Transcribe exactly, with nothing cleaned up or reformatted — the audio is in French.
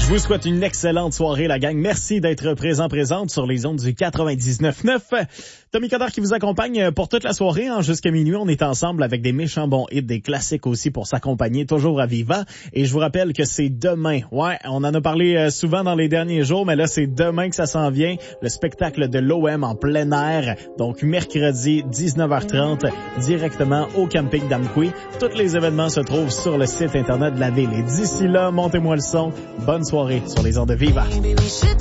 Je vous souhaite une excellente soirée, la gang. Merci d'être présent, présente sur les ondes du quatre-vingt-dix-neuf neuf. Tommy Coderre qui vous accompagne pour toute la soirée, hein, jusqu'à minuit. On est ensemble avec des méchants bons hits, des classiques aussi pour s'accompagner, toujours à Viva. Et je vous rappelle que c'est demain. Ouais, on en a parlé souvent dans les derniers jours, mais là, c'est demain que ça s'en vient. Le spectacle de l'O M en plein air. Donc, mercredi, dix-neuf heures trente, directement au camping d'Amqui. Tous les événements se trouvent sur le site internet de la ville. Et d'ici là, montez-moi le son. Bonne soirée sur les ondes de Viva.